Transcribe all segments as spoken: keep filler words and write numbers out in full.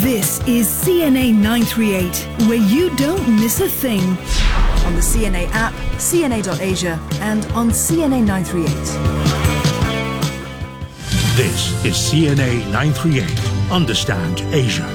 This is C N A nine thirty-eight, where you don't miss a thing. On the C N A app, C N A dot asia, and on C N A nine thirty-eight. This is C N A nine thirty-eight. Understand Asia.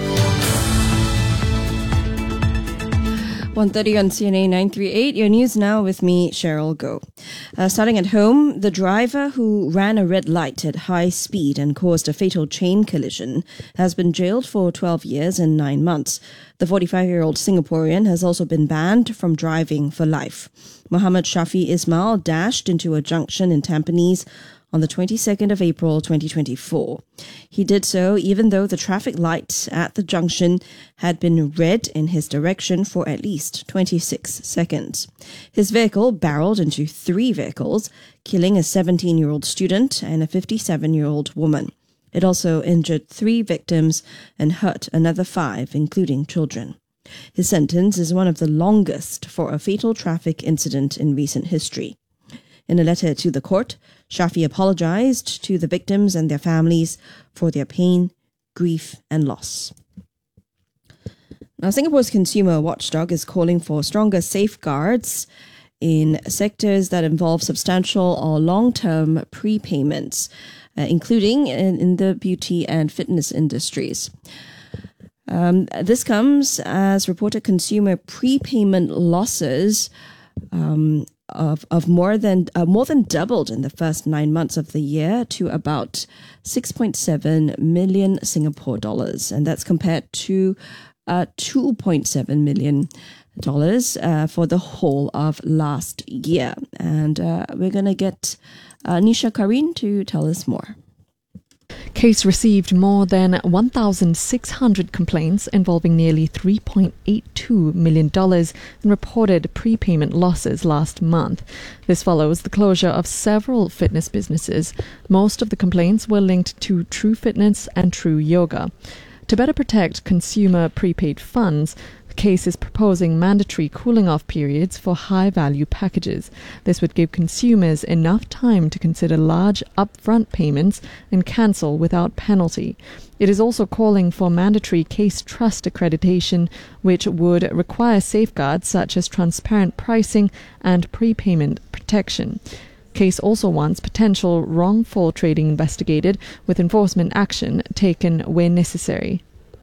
one thirty on C N A nine thirty-eight. Your news now with me, Cheryl Goh. Uh, starting at home, the driver who ran a red light at high speed and caused a fatal chain collision has been jailed for twelve years and nine months. The forty-five-year-old Singaporean has also been banned from driving for life. Muhammad Shafi Ismail dashed into a junction in Tampines on the twenty-second of April twenty twenty-four. He did so even though the traffic light at the junction had been red in his direction for at least twenty-six seconds. His vehicle barreled into three vehicles, killing a seventeen-year-old student and a fifty-seven-year-old woman. It also injured three victims and hurt another five, including children. His sentence is one of the longest for a fatal traffic incident in recent history. In a letter to the court, Shafi apologized to the victims and their families for their pain, grief, and loss. Now, Singapore's consumer watchdog is calling for stronger safeguards in sectors that involve substantial or long-term prepayments, uh, including in, in the beauty and fitness industries. Um, this comes as reported consumer prepayment losses um, Of, of more than uh, more than doubled in the first nine months of the year to about six point seven million Singapore dollars, and that's compared to uh, two point seven million dollars uh, for the whole of last year. And uh, we're going to get uh, Nisha Karin to tell us more. Case received more than one thousand six hundred complaints involving nearly three point eight two million dollars in reported prepayment losses last month. This follows the closure of several fitness businesses. Most of the complaints were linked to True Fitness and True Yoga. To better protect consumer prepaid funds, the case is proposing mandatory cooling-off periods for high-value packages. This would give consumers enough time to consider large upfront payments and cancel without penalty. It is also calling for mandatory case trust accreditation, which would require safeguards such as transparent pricing and prepayment protection. Case also wants potential wrongful trading investigated, with enforcement action taken where necessary.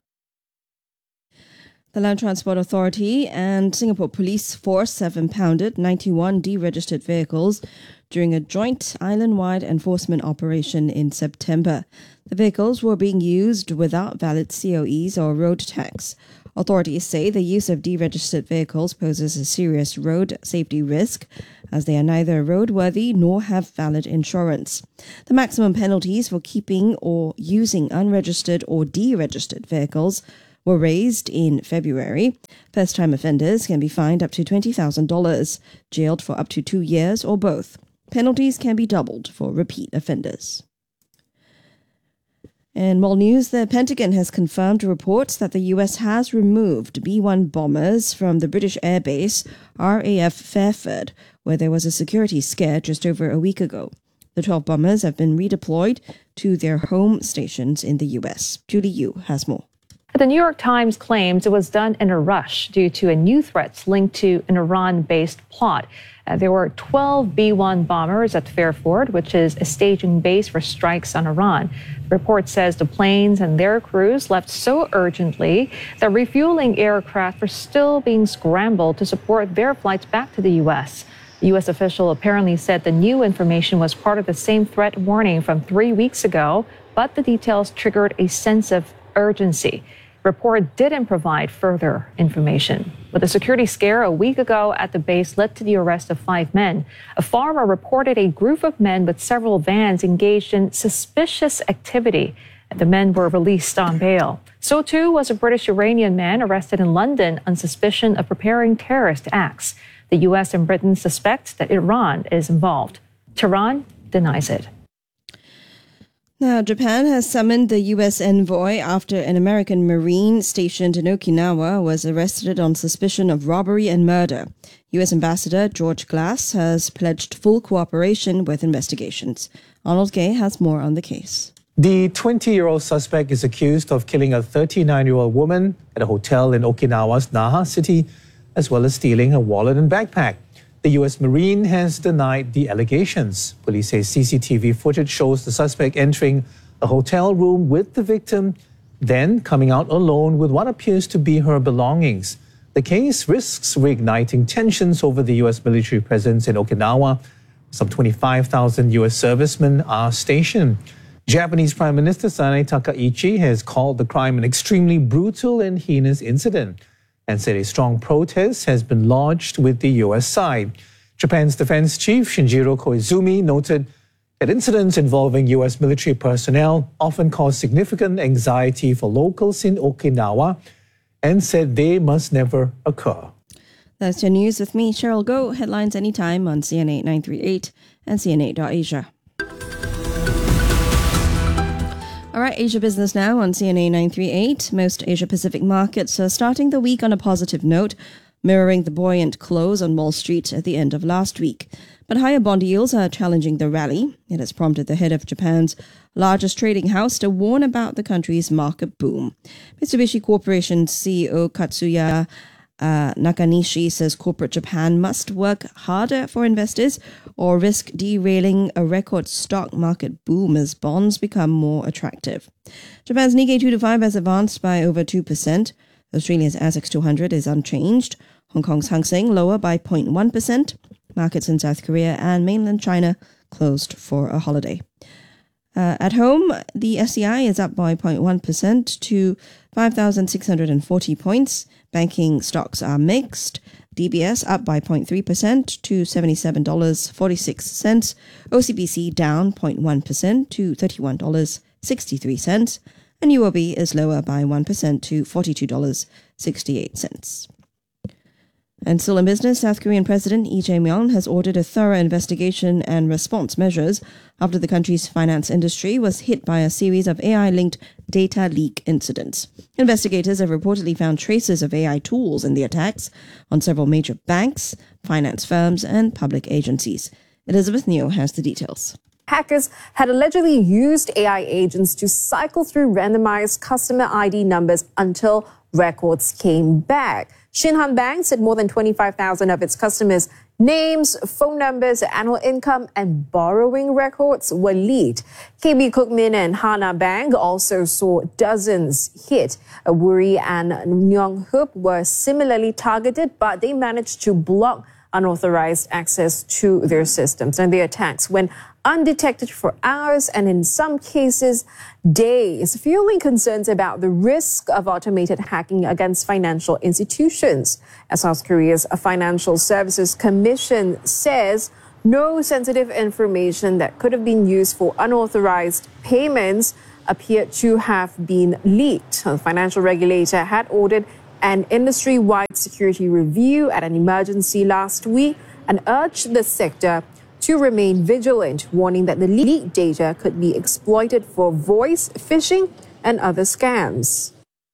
The Land Transport Authority and Singapore Police Force have impounded ninety-one deregistered vehicles during a joint island-wide enforcement operation in September. The vehicles were being used without valid C O Es or road tax. Authorities say the use of deregistered vehicles poses a serious road safety risk, as they are neither roadworthy nor have valid insurance. The maximum penalties for keeping or using unregistered or deregistered vehicles were raised in February. First-time offenders can be fined up to twenty thousand dollars, jailed for up to two years, or both. Penalties can be doubled for repeat offenders. In world news, the Pentagon has confirmed reports that the U S has removed B one bombers from the British Air Base R A F Fairford, where there was a security scare just over a week ago. The twelve bombers have been redeployed to their home stations in the U S. Julie Yu has more. The New York Times claims it was done in a rush due to a new threats linked to an Iran-based plot. Uh, there were twelve B one bombers at Fairford, which is a staging base for strikes on Iran. The report says the planes and their crews left so urgently that refueling aircraft were still being scrambled to support their flights back to the U S. The U S official apparently said the new information was part of the same threat warning from three weeks ago, but the details triggered a sense of urgency. The report didn't provide further information. But the security scare a week ago at the base led to the arrest of five men. A farmer reported a group of men with several vans engaged in suspicious activity. The men were released on bail. So too was a British Iranian man arrested in London on suspicion of preparing terrorist acts. The U S and Britain suspect that Iran is involved. Tehran denies it. Now, Japan has summoned the U S envoy after an American Marine stationed in Okinawa was arrested on suspicion of robbery and murder. U S Ambassador George Glass has pledged full cooperation with investigations. Arnold Gay has more on the case. The twenty-year-old suspect is accused of killing a thirty-nine-year-old woman at a hotel in Okinawa's Naha City, as well as stealing her wallet and backpack. The U S Marine has denied the allegations. Police say C C T V footage shows the suspect entering a hotel room with the victim, then coming out alone with what appears to be her belongings. The case risks reigniting tensions over the U S military presence in Okinawa. Some twenty-five thousand U S servicemen are stationed. Japanese Prime Minister Sanae Takaichi has called the crime an extremely brutal and heinous incident and said a strong protest has been lodged with the U S side. Japan's defense chief Shinjiro Koizumi noted that incidents involving U S military personnel often cause significant anxiety for locals in Okinawa and said they must never occur. That's your news with me, Cheryl Go. Headlines anytime on C N A nine three eight and C N A dot Asia. All right, Asia Business now on C N A nine three eight. Most Asia-Pacific markets are starting the week on a positive note, mirroring the buoyant close on Wall Street at the end of last week. But higher bond yields are challenging the rally. It has prompted the head of Japan's largest trading house to warn about the country's market boom. Mitsubishi Corporation C E O Katsuya Uh, Nakanishi says corporate Japan must work harder for investors or risk derailing a record stock market boom as bonds become more attractive. Japan's Nikkei two twenty-five has advanced by over two percent. Australia's A S X two hundred is unchanged. Hong Kong's Hang Seng lower by zero point one percent. Markets in South Korea and mainland China closed for a holiday. Uh, at home, the S C I is up by zero point one percent to five thousand six hundred forty points. Banking stocks are mixed. D B S up by zero point three percent to seventy-seven dollars and forty-six cents. O C B C down zero point one percent to thirty-one dollars and sixty-three cents. And U O B is lower by one percent to forty-two dollars and sixty-eight cents. And still in business, South Korean President Lee Jae-myung has ordered a thorough investigation and response measures after the country's finance industry was hit by a series of A I-linked data leak incidents. Investigators have reportedly found traces of A I tools in the attacks on several major banks, finance firms, and public agencies. Elizabeth Neo has the details. Hackers had allegedly used A I agents to cycle through randomized customer I D numbers until records came back. Shinhan Bank said more than twenty-five thousand of its customers' names, phone numbers, annual income, and borrowing records were leaked. K B Kookmin and Hana Bank also saw dozens hit. Woori and Nyonghup were similarly targeted, but they managed to block unauthorized access to their systems. And the attacks went undetected for hours and in some cases days, fueling concerns about the risk of automated hacking against financial institutions. As South Korea's Financial Services Commission says, no sensitive information that could have been used for unauthorized payments appeared to have been leaked. The financial regulator had ordered an industry-wide security review at an emergency last week and urged the sector to remain vigilant, warning that the leaked data could be exploited for voice phishing and other scams.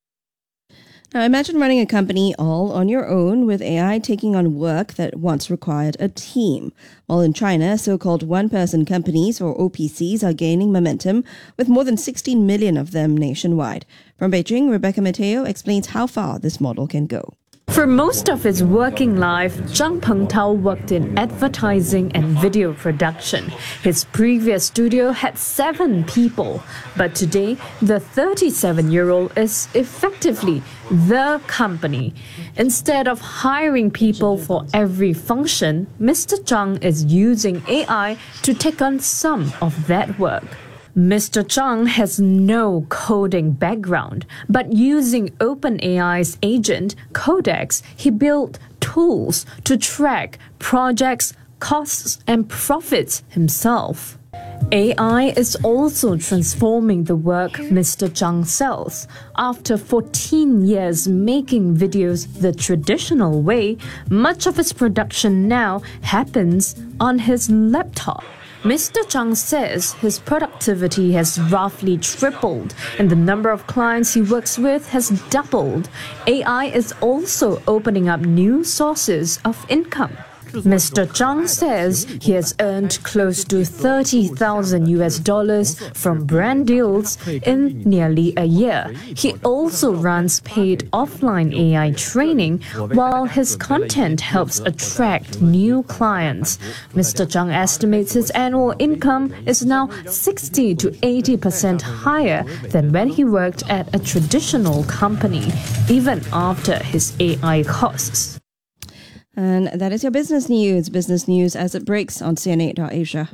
Now, imagine running a company all on your own with A I taking on work that once required a team. While in China, so-called one-person companies, or O P Cs, are gaining momentum, with more than sixteen million of them nationwide. From Beijing, Rebecca Mateo explains how far this model can go. For most of his working life, Zhang Pengtao worked in advertising and video production. His previous studio had seven people, but today the thirty-seven-year-old is effectively the company. Instead of hiring people for every function, Mister Zhang is using A I to take on some of that work. Mister Zhang has no coding background, but using OpenAI's agent, Codex, he built tools to track projects, costs, and profits himself. A I is also transforming the work Mister Zhang sells. After fourteen years making videos the traditional way, much of his production now happens on his laptop. Mister Zhang says his productivity has roughly tripled and the number of clients he works with has doubled. A I is also opening up new sources of income. Mister Zhang says he has earned close to thirty thousand U S dollars from brand deals in nearly a year. He also runs paid offline A I training, while his content helps attract new clients. Mister Zhang estimates his annual income is now sixty to eighty percent higher than when he worked at a traditional company, even after his A I costs. And that is your business news. Business news as it breaks on C N A dot Asia.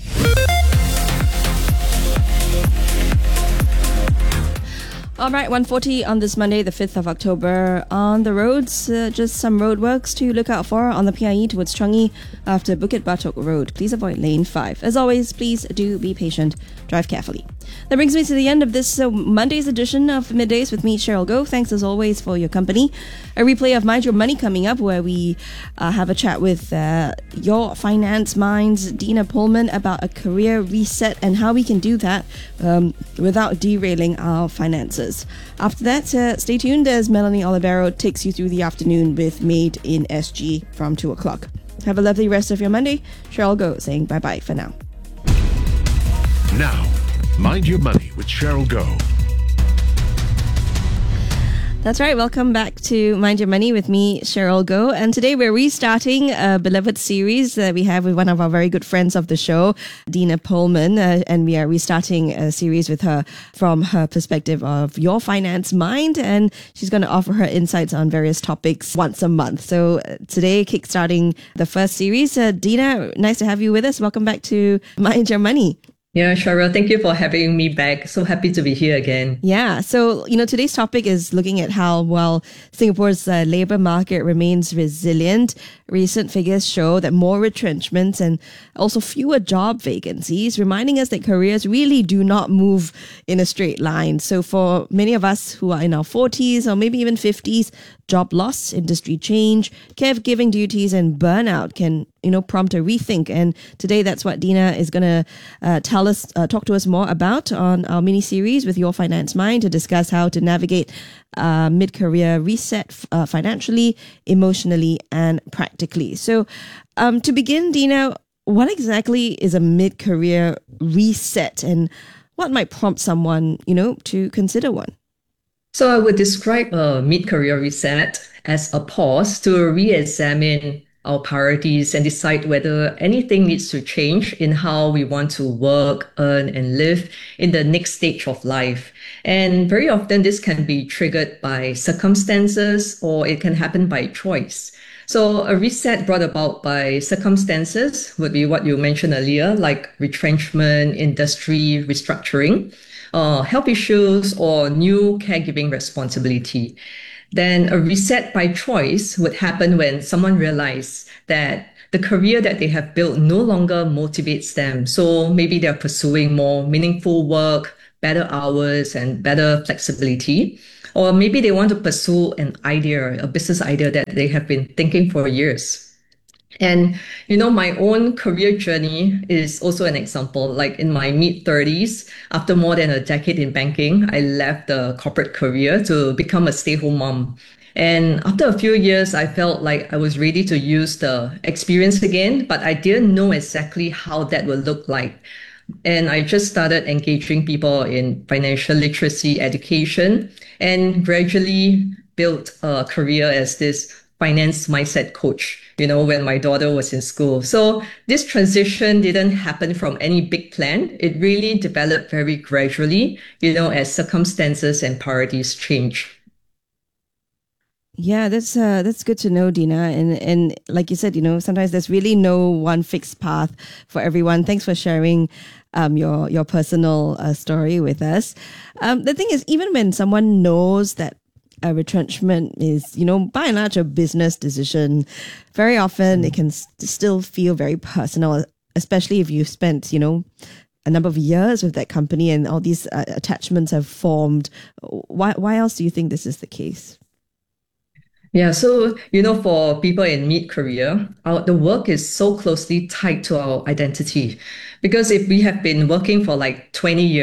All right, one forty on this Monday, the fifth of October. On the roads, uh, just some roadworks to look out for on the P I E towards Changi after Bukit Batok Road. Please avoid lane five. As always, please do be patient. Drive carefully. That brings me to the end of this uh, Monday's edition of Middays with me, Cheryl Goh. Thanks as always for your company. A replay of Mind Your Money coming up, where we uh, have a chat with uh, your finance minds, Dina Pullman, about a career reset and how we can do that um, without derailing our finances. After that, uh, stay tuned as Melanie Olivero takes you through the afternoon with Made in S G from two o'clock. Have a lovely rest of your Monday. Cheryl Goh saying bye-bye for now. Now, Mind Your Money with Cheryl Goh. That's right. Welcome back to Mind Your Money with me, Cheryl Goh. And today we're restarting a beloved series that we have with one of our very good friends of the show, Dina Pullman. Uh, and we are restarting a series with her from her perspective of your finance mind. And she's going to offer her insights on various topics once a month. So uh, today, kickstarting the first series. Uh, Dina, nice to have you with us. Welcome back to Mind Your Money. Yeah, Cheryl, thank you for having me back. So happy to be here again. Yeah. So, you know, today's topic is looking at how well Singapore's uh, labour market remains resilient. Recent figures show that more retrenchments and also fewer job vacancies, reminding us that careers really do not move in a straight line. So for many of us who are in our forties or maybe even fifties, job loss, industry change, caregiving duties and burnout can, you know, prompt a rethink. And today that's what Dina is going to uh, tell us, uh, talk to us more about on our mini series with Your Finance Mind to discuss how to navigate uh, mid-career reset uh, financially, emotionally and practically. So um, to begin, Dina, what exactly is a mid-career reset and what might prompt someone, you know, to consider one? So I would describe a mid-career reset as a pause to re-examine our priorities and decide whether anything needs to change in how we want to work, earn, and live in the next stage of life. And very often this can be triggered by circumstances or it can happen by choice. So a reset brought about by circumstances would be what you mentioned earlier, like retrenchment, industry restructuring, Uh, health issues, or new caregiving responsibility. Then a reset by choice would happen when someone realizes that the career that they have built no longer motivates them. So maybe they're pursuing more meaningful work, better hours, and better flexibility. Or maybe they want to pursue an idea, a business idea that they have been thinking for years. And, you know, my own career journey is also an example. Like in my mid thirties, after more than a decade in banking, I left the corporate career to become a stay-home mom. And after a few years, I felt like I was ready to use the experience again, but I didn't know exactly how that would look like. And I just started engaging people in financial literacy education and gradually built a career as this finance mindset coach, you know, when my daughter was in school. So this transition didn't happen from any big plan. It really developed very gradually, you know, as circumstances and priorities change. Yeah, that's uh, that's good to know, Dina. And and like you said, you know, sometimes there's really no one fixed path for everyone. Thanks for sharing um, your your personal uh, story with us. Um, the thing is, even when someone knows that a retrenchment is, you know, by and large a business decision, very often it can st- still feel very personal, especially if you've spent, you know, a number of years with that company and all these uh, attachments have formed. Why, why else do you think this is the case? Yeah, so, you know, for people in mid-career, our, the work is so closely tied to our identity. Because if we have been working for like twenty years,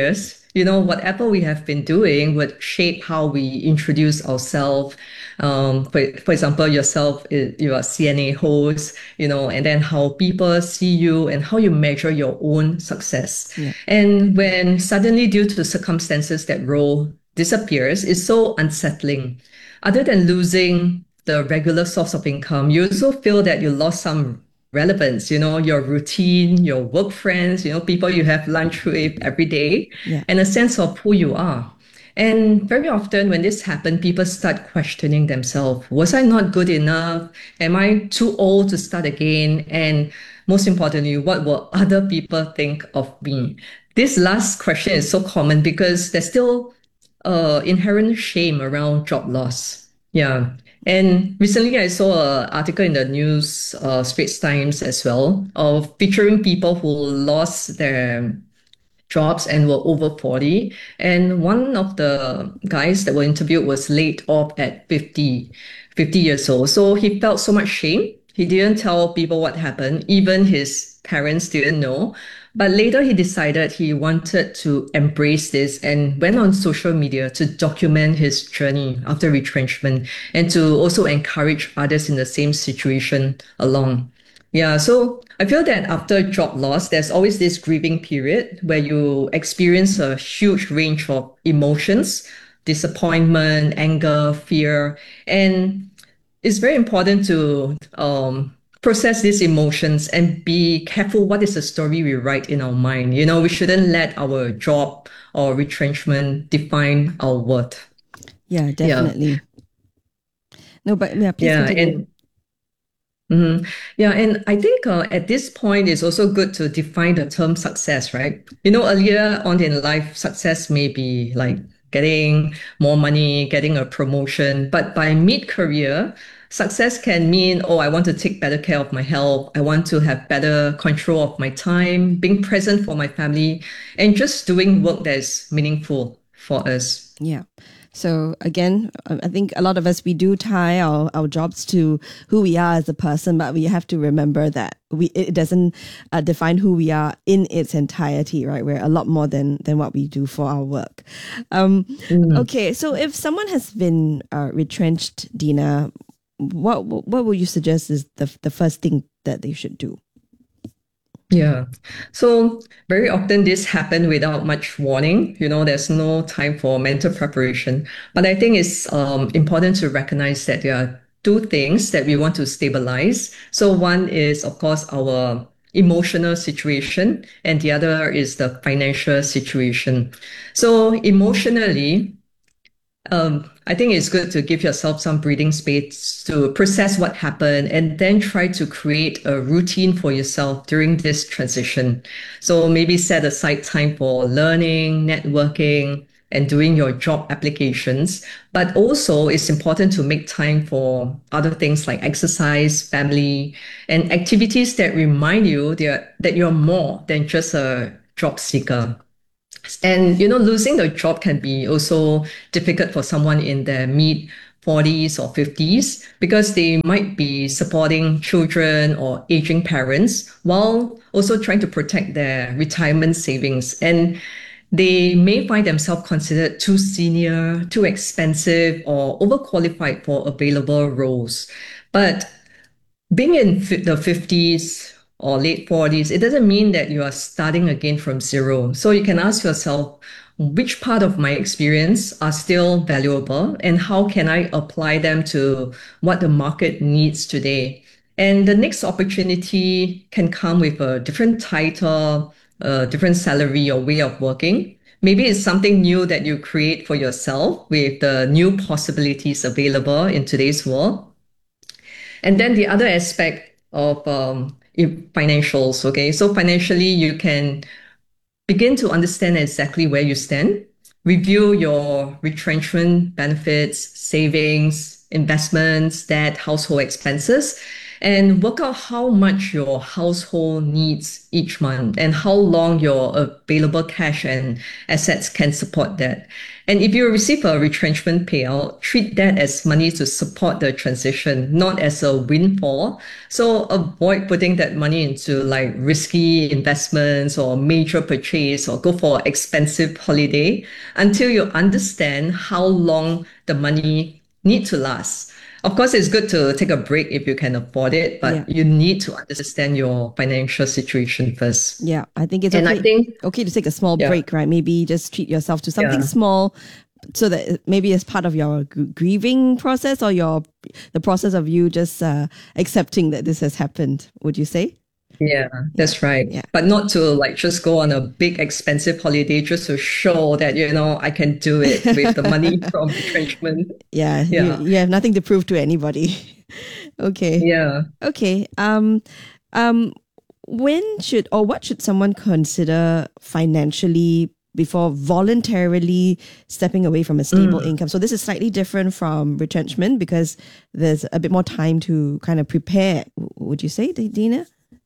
you know, whatever we have been doing would shape how we introduce ourselves. Um, for, for example, yourself, you are C N A host, you know, and then how people see you and how you measure your own success. Yeah. And when suddenly, due to circumstances, that role disappears, it's so unsettling. Other than losing the regular source of income, you also feel that you lost some relevance, you know, your routine, your work friends, you know, people you have lunch with every day, yeah. and a sense of who you are. And very often when this happens, people start questioning themselves. Was I not good enough? Am I too old to start again? And most importantly, what will other people think of me? This last question is so common because there's still uh, inherent shame around job loss. Yeah. And recently I saw an article in the news, uh, Straits Times as well, of featuring people who lost their jobs and were over forty. And one of the guys that were interviewed was laid off at fifty, fifty years old. So he felt so much shame. He didn't tell people what happened. Even his parents didn't know. But later he decided he wanted to embrace this and went on social media to document his journey after retrenchment and to also encourage others in the same situation along. Yeah, so I feel that after job loss, there's always this grieving period where you experience a huge range of emotions, disappointment, anger, fear, and it's very important to um, process these emotions and be careful what is the story we write in our mind. You know, we shouldn't let our job or retrenchment define our worth. Yeah, definitely. Yeah. No, but yeah, please yeah, continue. And, Mm-hmm. Yeah, and I think uh, at this point, it's also good to define the term success, right? You know, earlier on in life, success may be like getting more money, getting a promotion, but by mid-career, success can mean, oh, I want to take better care of my health. I want to have better control of my time, being present for my family, and just doing work that is meaningful for us. Yeah. So again, I think a lot of us, we do tie our, our jobs to who we are as a person, but we have to remember that we it doesn't uh, define who we are in its entirety, right? We're a lot more than, than what we do for our work. Um, mm. Okay, so if someone has been uh, retrenched, Dina, what what would you suggest is the the first thing that they should do? Yeah. So very often this happens without much warning. You know, there's no time for mental preparation. But I think it's um, important to recognize that there are two things that we want to stabilize. So one is, of course, our emotional situation, and the other is the financial situation. So emotionally, Um, I think it's good to give yourself some breathing space to process what happened and then try to create a routine for yourself during this transition. So maybe set aside time for learning, networking, and doing your job applications. But also it's important to make time for other things like exercise, family, and activities that remind you that you're more than just a job seeker. And, you know, losing the job can be also difficult for someone in their mid forties or fifties because they might be supporting children or aging parents while also trying to protect their retirement savings. And they may find themselves considered too senior, too expensive, or overqualified for available roles. But being in the fifties or late forties, it doesn't mean that you are starting again from zero. So you can ask yourself, which part of my experience are still valuable and how can I apply them to what the market needs today? And the next opportunity can come with a different title, a different salary or way of working. Maybe it's something new that you create for yourself with the new possibilities available in today's world. And then the other aspect of um, financials, okay? So financially, you can begin to understand exactly where you stand, review your retrenchment benefits, savings, investments, debt, household expenses, and work out how much your household needs each month and how long your available cash and assets can support that. And if you receive a retrenchment payout, treat that as money to support the transition, not as a windfall. So avoid putting that money into like risky investments or major purchase or go for expensive holiday until you understand how long the money need to last. Of course, it's good to take a break if you can afford it, but Yeah. you need to understand your financial situation first. Yeah, I think it's And okay, I think- okay to take a small Yeah. break, right? Maybe just treat yourself to something Yeah. small so that it- maybe as part of your gr- grieving process or your the process of you just uh, accepting that this has happened, would you say? Yeah, that's right. Yeah. But not to like just go on a big expensive holiday just to show that, you know, I can do it with the money from retrenchment. Yeah, Yeah. You, you have nothing to prove to anybody. Okay. Yeah. Okay. Um, um, when should or what should someone consider financially before voluntarily stepping away from a stable income? So this is slightly different from retrenchment because there's a bit more time to kind of prepare. W- Would you say, Dina?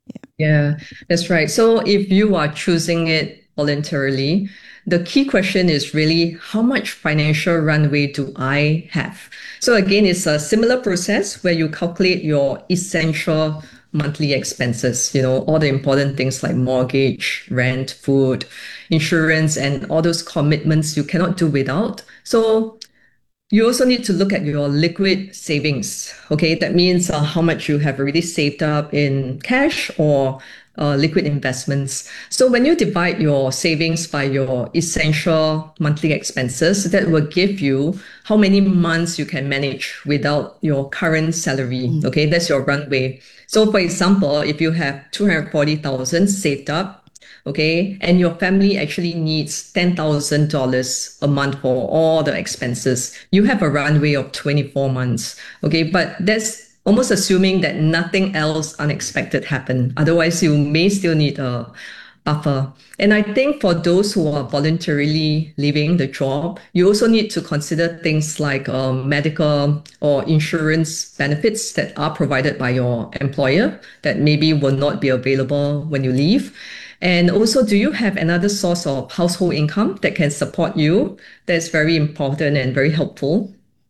Yeah, that's right. So if you are choosing it voluntarily, the key question is really how much financial runway do I have? So again, it's a similar process where you calculate your essential monthly expenses, you know, all the important things like mortgage, rent, food, insurance, and all those commitments you cannot do without. So you also need to look at your liquid savings. Okay, that means uh, how much you have already saved up in cash or uh, liquid investments. So when you divide your savings by your essential monthly expenses, that will give you how many months you can manage without your current salary. Okay, that's your runway. So for example, if you have two hundred forty thousand saved up, okay, and your family actually needs ten thousand dollars a month for all the expenses, you have a runway of twenty-four months, okay, but that's almost assuming that nothing else unexpected happened. Otherwise, you may still need a buffer. And I think for those who are voluntarily leaving the job, you also need to consider things like um, medical or insurance benefits that are provided by your employer that maybe will not be available when you leave. And also, do you have another source of household income that can support you? That's very important and very helpful.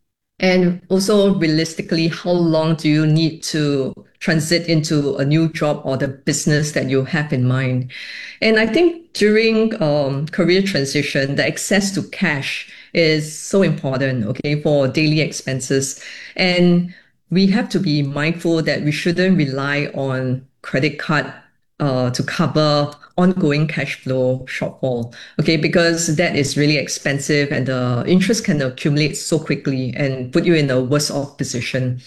And also, realistically, how long do you need to transit into a new job or the business that you have in mind? And I think during um, career transition, the access to cash is so important, okay, for daily expenses. And we have to be mindful that we shouldn't rely on credit card uh, to cover ongoing cash flow shortfall, okay, because that is really expensive and the interest can accumulate so quickly and put you in a worse off position.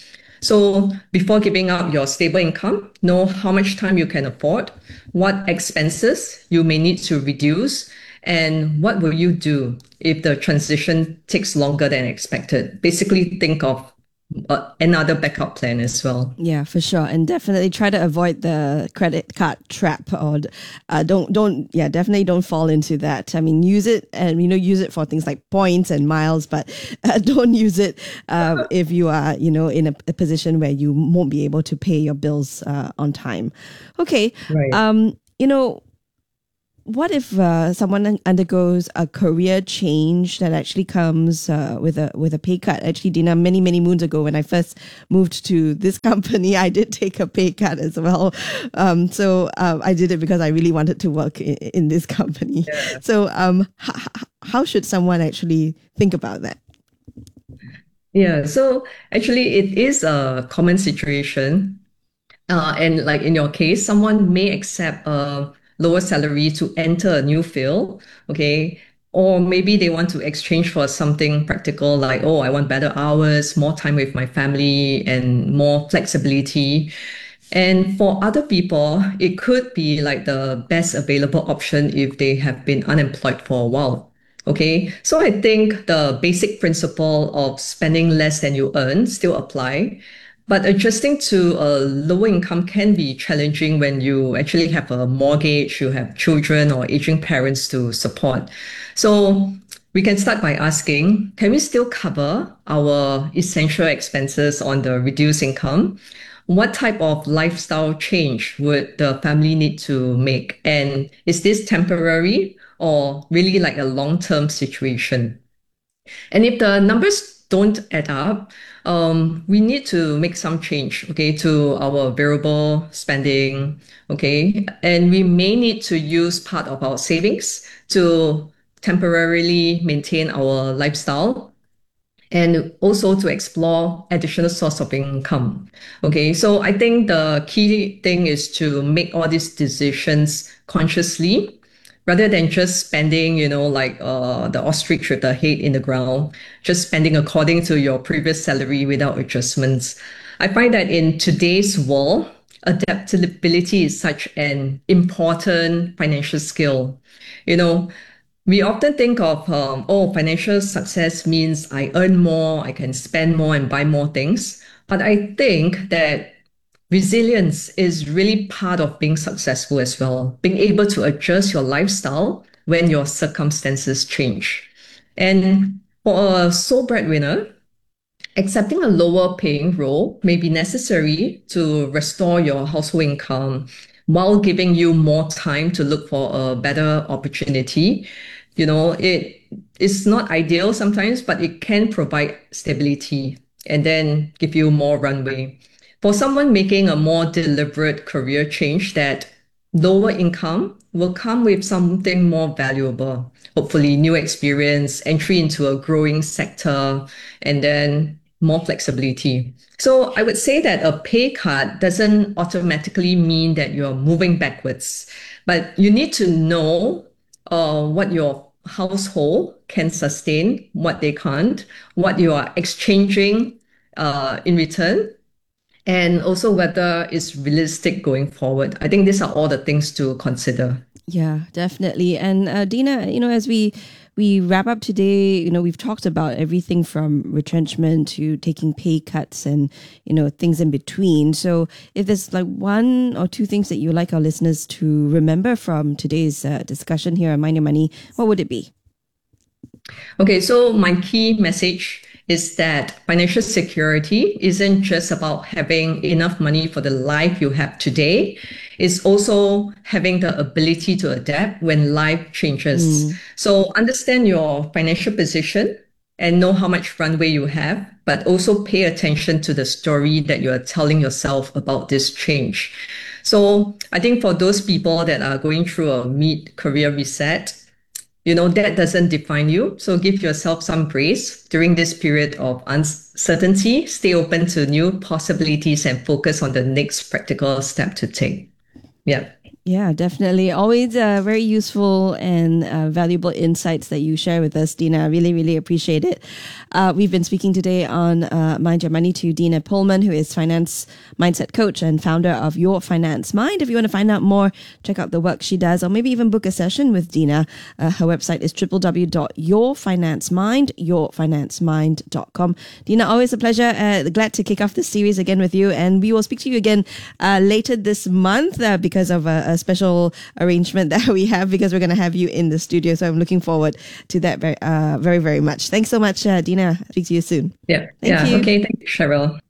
So before giving up your stable income, know how much time you can afford, what expenses you may need to reduce, and what will you do if the transition takes longer than expected. Basically, think of uh, another backup plan as well. Yeah, for sure, and definitely try to avoid the credit card trap, or uh, don't don't yeah, definitely don't fall into that. I mean, use it and you know use it for things like points and miles, but uh, don't use it uh, if you are you know in a, a position where you won't be able to pay your bills uh, on time. Okay, Right. um, you know. What if uh, someone undergoes a career change that actually comes uh, with a with a pay cut? Actually, Dina, many many moons ago, when I first moved to this company, I did take a pay cut as well. Um, so uh, I did it because I really wanted to work in, in this company. Yeah. So um, h- h- how should someone actually think about that? Yeah, so actually, it is a common situation. Uh, and like in your case, someone may accept a lower salary to enter a new field, okay? Or maybe they want to exchange for something practical like, oh, I want better hours, more time with my family, and more flexibility. And for other people, it could be like the best available option if they have been unemployed for a while. Okay, so I think the basic principle of spending less than you earn still apply. But adjusting to a lower income can be challenging when you actually have a mortgage, you have children or aging parents to support. So we can start by asking, can we still cover our essential expenses on the reduced income? what type of lifestyle change would the family need to make? And is this temporary or really like a long-term situation? And if the numbers don't add up, um, we need to make some change, okay, to our variable spending, okay? And we may need to use part of our savings to temporarily maintain our lifestyle, and also to explore additional source of income. Okay, so I think the key thing is to make all these decisions consciously rather than just spending, you know, like uh, the ostrich with the head in the ground, just spending according to your previous salary without adjustments. I find that in today's world, adaptability is such an important financial skill. You know, we often think of, um, oh, financial success means I earn more, I can spend more and buy more things. But I think that resilience is really part of being successful as well, being able to adjust your lifestyle when your circumstances change. And for a sole breadwinner, accepting a lower paying role may be necessary to restore your household income while giving you more time to look for a better opportunity. You know, it is not ideal sometimes, but it can provide stability and then give you more runway. For someone making a more deliberate career change, that lower income will come with something more valuable, hopefully new experience, entry into a growing sector, and then more flexibility. So I would say that a pay cut doesn't automatically mean that you're moving backwards, but you need to know uh, what your household can sustain, what they can't, what you are exchanging uh, in return, and also whether it's realistic going forward. I think these are all the things to consider. Yeah, definitely. And uh, Dina, you know, as we we wrap up today, you know, we've talked about everything from retrenchment to taking pay cuts and, you know, things in between. So if there's like one or two things that you would like our listeners to remember from today's uh, discussion here on Mind Your Money, what would it be? Okay, so my key message is that financial security isn't just about having enough money for the life you have today. It's also having the ability to adapt when life changes. Mm. So understand your financial position and know how much runway you have, but also pay attention to the story that you are telling yourself about this change. So I think for those people that are going through a mid-career reset, you know, that doesn't define you. So give yourself some grace during this period of uncertainty. Stay open to new possibilities and focus on the next practical step to take. Yeah. Yeah, definitely. Always uh, very useful and uh, valuable insights that you share with us, Dina. I really, really appreciate it. Uh, we've been speaking today on uh, Mind Your Money to Dina Pullman, who is finance mindset coach and founder of Your Finance Mind. If you want to find out more, check out the work she does, or maybe even book a session with Dina. Uh, her website is w w w dot your finance mind your finance mind dot com. Dina, always a pleasure. Uh, glad to kick off this series again with you, and we will speak to you again uh, later this month uh, because of a, a special arrangement that we have, because we're going to have you in the studio. So I'm looking forward to that very, uh, very, very much. Thanks so much, uh, Dina. Speak to you soon. Yeah. Thank yeah. you. Okay. Thank you, Cheryl.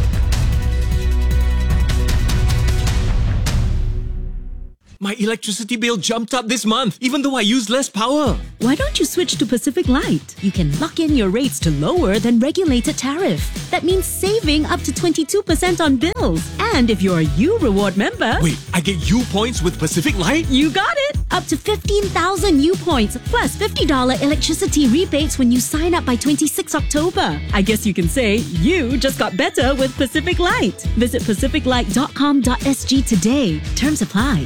My electricity bill jumped up this month, even though I use less power. Why don't you switch to Pacific Light? You can lock in your rates to lower than regulated tariff. That means saving up to twenty-two percent on bills. And if you're a U Reward member... Wait, I get U points with Pacific Light? You got it! Up to fifteen thousand U points, plus fifty dollars electricity rebates when you sign up by twenty-sixth October. I guess you can say you just got better with Pacific Light. Visit pacific light dot com dot s g today. Terms apply.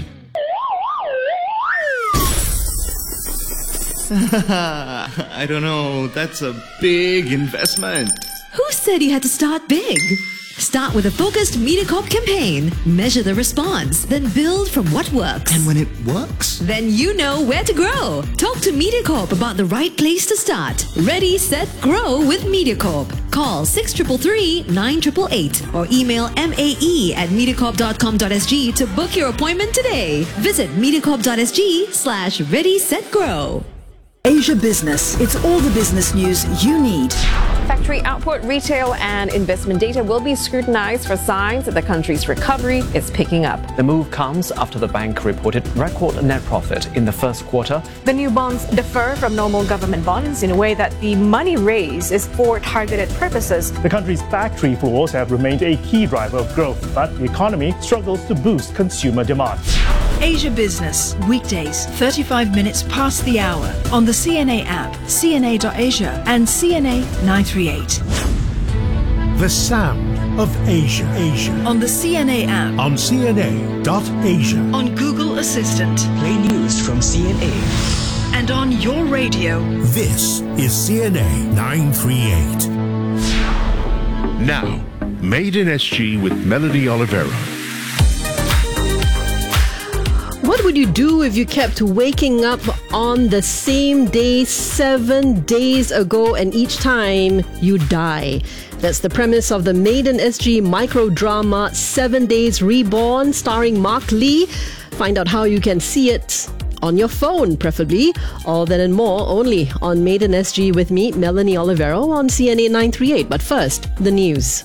I don't know, that's a big investment. Who said you had to start big? Start with a focused MediaCorp campaign. Measure the response, then build from what works. And when it works? Then you know where to grow. Talk to MediaCorp about the right place to start. Ready, set, grow with MediaCorp. Call six three three, nine eight eight eight or email mae at mediacorp dot com dot s g to book your appointment today. Visit mediacorp dot s g slash ready, set, grow. Asia Business. It's all the business news you need. Factory output, retail and investment data will be scrutinized for signs that the country's recovery is picking up. The move comes after the bank reported record net profit in the first quarter. The new bonds differ from normal government bonds in a way that the money raised is for targeted purposes. The country's factory floors have remained a key driver of growth, but the economy struggles to boost consumer demand. Asia Business, weekdays, thirty-five minutes past the hour on the C N A app, C N A dot Asia and C N A nine thirty-eight. The sound of Asia. Asia. On the C N A app. On C N A dot Asia. On Google Assistant. Play news from C N A. And on your radio. This is C N A nine thirty-eight. Now, Made in S G with Melanie Oliveira. What would you do if you kept waking up on the same day seven days ago and each time you die? That's the premise of the Made in S G micro-drama Seven Days Reborn starring Mark Lee. Find out how you can see it on your phone, preferably. All that and more only on Made in S G with me, Melanie Olivero, on C N A nine thirty-eight. But first, the news.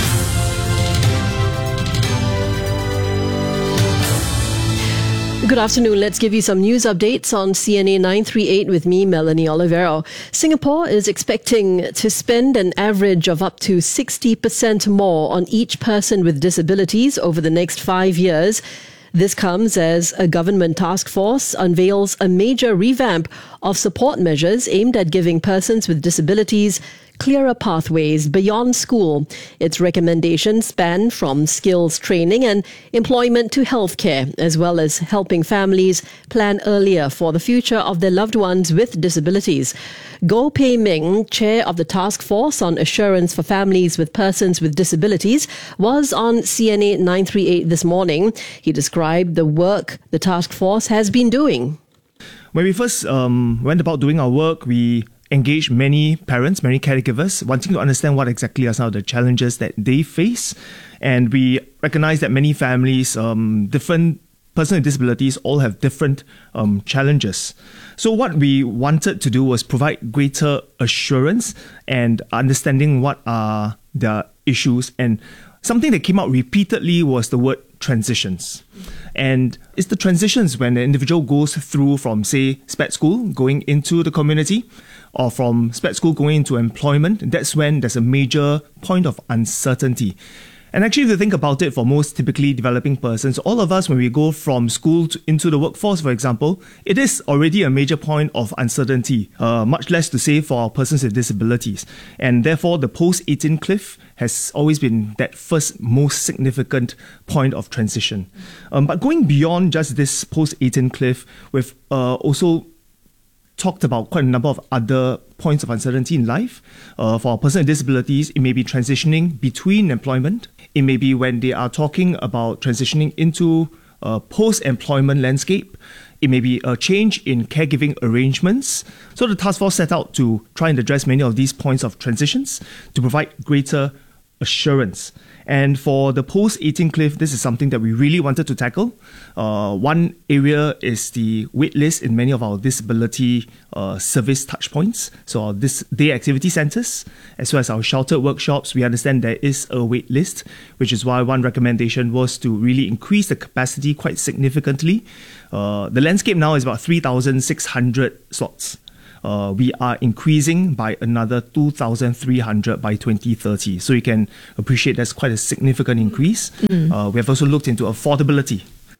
Good afternoon. Let's give you some news updates on C N A nine thirty-eight with me, Melanie Olivero. Singapore is expecting to spend an average of up to sixty percent more on each person with disabilities over the next five years. This comes as a government task force unveils a major revamp of support measures aimed at giving persons with disabilities clearer pathways beyond school. Its recommendations span from skills training and employment to healthcare, as well as helping families plan earlier for the future of their loved ones with disabilities. Goh Pei Ming, chair of the Task Force on Assurance for Families with Persons with Disabilities, was on C N A nine thirty-eight this morning. He described the work the task force has been doing. When we first um, went about doing our work, we engaged many parents, many caregivers, wanting to understand what exactly are some of the challenges that they face. And we recognize that many families, um, different persons with disabilities, all have different um, challenges. So what we wanted to do was provide greater assurance and understanding what are the issues. And something that came out repeatedly was the word transitions. And it's the transitions when the individual goes through from, say, SPED school, going into the community, or from SPED school going into employment. That's when there's a major point of uncertainty. And actually, if you think about it, for most typically developing persons, all of us, when we go from school to, into the workforce, for example, it is already a major point of uncertainty, uh, much less to say for our persons with disabilities. And therefore, the post eighteen cliff has always been that first most significant point of transition. Um, but going beyond just this post eighteen cliff, we've uh, also talked about quite a number of other points of uncertainty in life. Uh, for a person with disabilities, it may be transitioning between employment. It may be when they are talking about transitioning into a post-employment landscape. It may be a change in caregiving arrangements. So the task force set out to try and address many of these points of transitions to provide greater assurance. And for the post eighteen cliff, this is something that we really wanted to tackle. Uh, one area is the wait list in many of our disability uh, service touchpoints. So our this day activity centres, as well as our sheltered workshops, we understand there is a wait list, which is why one recommendation was to really increase the capacity quite significantly. Uh, the landscape now is about three thousand six hundred slots. Uh, we are increasing by another two thousand three hundred by twenty thirty. So you can appreciate that's quite a significant increase. Mm. Uh, we have also looked into affordability.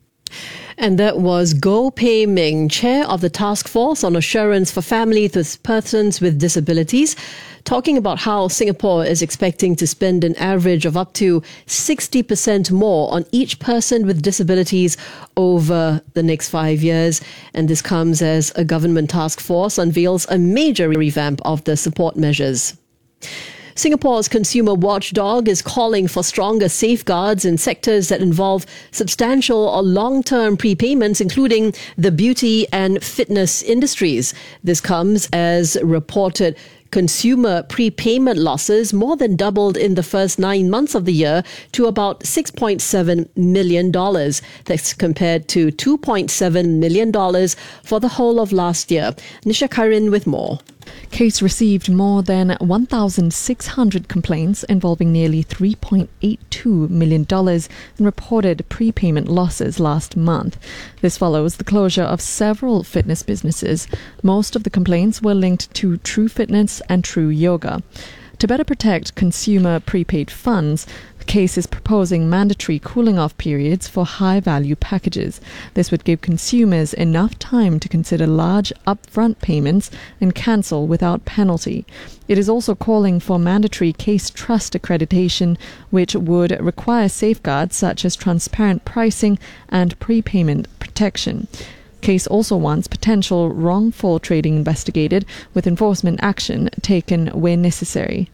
And that was Goh Pei Ming, chair of the Task Force on Assurance for Families with Persons with Disabilities, talking about how Singapore is expecting to spend an average of up to sixty percent more on each person with disabilities over the next five years. And this comes as a government task force unveils a major revamp of the support measures. Singapore's consumer watchdog is calling for stronger safeguards in sectors that involve substantial or long-term prepayments, including the beauty and fitness industries. This comes as reported consumer prepayment losses more than doubled in the first nine months of the year to about six point seven million dollars. That's compared to two point seven million dollars for the whole of last year. Nisha Karin with more. Case received more than one thousand six hundred complaints involving nearly three point eight two million dollars in reported prepayment losses last month. This follows the closure of several fitness businesses. Most of the complaints were linked to True Fitness and True Yoga. To better protect consumer prepaid funds, the case is proposing mandatory cooling-off periods for high-value packages. This would give consumers enough time to consider large upfront payments and cancel without penalty. It is also calling for mandatory case trust accreditation, which would require safeguards such as transparent pricing and prepayment protection. Case also wants potential wrongful trading investigated, with enforcement action taken where necessary.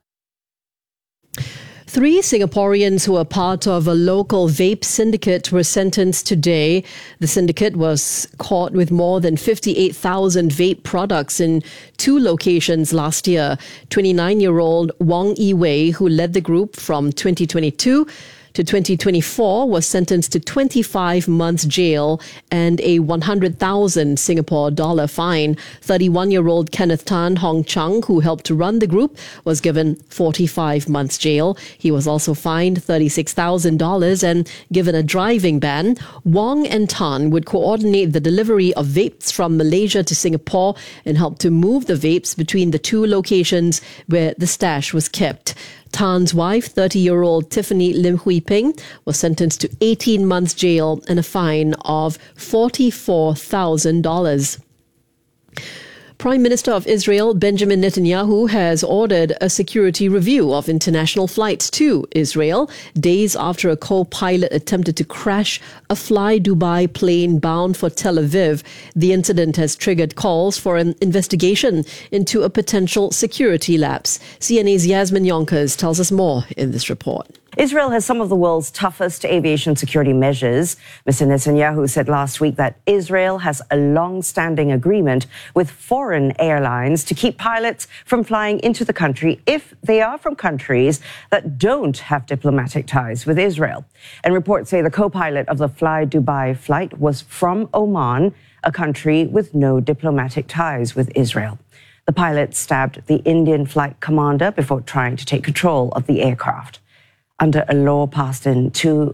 Three Singaporeans who are part of a local vape syndicate were sentenced today. The syndicate was caught with more than fifty-eight thousand vape products in two locations last year. twenty-nine-year-old Wong Yi Wei, who led the group from twenty twenty-two to twenty twenty-four, was sentenced to twenty-five months jail and a one hundred thousand Singapore dollar fine. thirty-one-year-old Kenneth Tan Hong Chung, who helped to run the group, was given forty-five months jail. He was also fined thirty-six thousand dollars and given a driving ban. Wong and Tan would coordinate the delivery of vapes from Malaysia to Singapore and help to move the vapes between the two locations where the stash was kept. Tan's wife, thirty-year-old Tiffany Lim Hui Ping, was sentenced to eighteen months jail and a fine of forty-four thousand dollars. Prime Minister of Israel Benjamin Netanyahu has ordered a security review of international flights to Israel, days after a co-pilot attempted to crash a Fly Dubai plane bound for Tel Aviv. The incident has triggered calls for an investigation into a potential security lapse. C N A's Yasmin Yonkers tells us more in this report. Israel has some of the world's toughest aviation security measures. Mister Netanyahu said last week that Israel has a long-standing agreement with foreign airlines to keep pilots from flying into the country if they are from countries that don't have diplomatic ties with Israel. And reports say the co-pilot of the Fly Dubai flight was from Oman, a country with no diplomatic ties with Israel. The pilot stabbed the Indian flight commander before trying to take control of the aircraft. Under a law passed in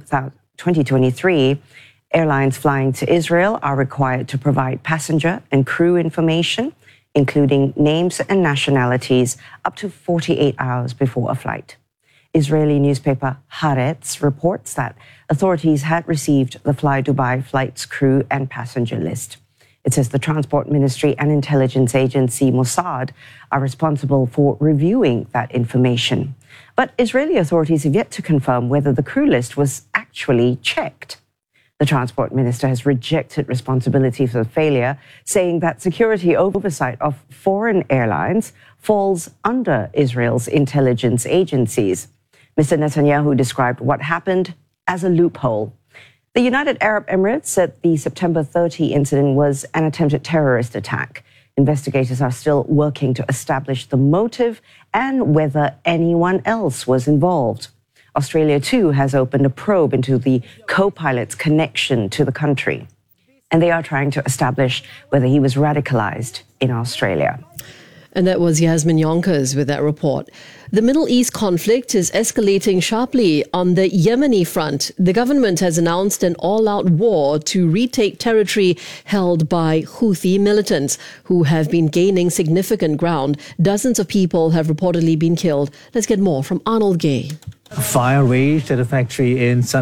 twenty twenty-three, airlines flying to Israel are required to provide passenger and crew information, including names and nationalities, up to forty-eight hours before a flight. Israeli newspaper Haaretz reports that authorities had received the Fly Dubai flight's crew and passenger list. It says the Transport Ministry and intelligence agency Mossad are responsible for reviewing that information. But Israeli authorities have yet to confirm whether the crew list was actually checked. The Transport Minister has rejected responsibility for the failure, saying that security oversight of foreign airlines falls under Israel's intelligence agencies. Mister Netanyahu described what happened as a loophole. The United Arab Emirates said the September thirtieth incident was an attempted terrorist attack. Investigators are still working to establish the motive and whether anyone else was involved. Australia, too, has opened a probe into the co-pilot's connection to the country. And they are trying to establish whether he was radicalized in Australia. And that was Yasmin Yonkers with that report. The Middle East conflict is escalating sharply. On the Yemeni front, the government has announced an all-out war to retake territory held by Houthi militants, who have been gaining significant ground. Dozens of people have reportedly been killed. Let's get more from Arnold Gay. Fire raged at a factory in San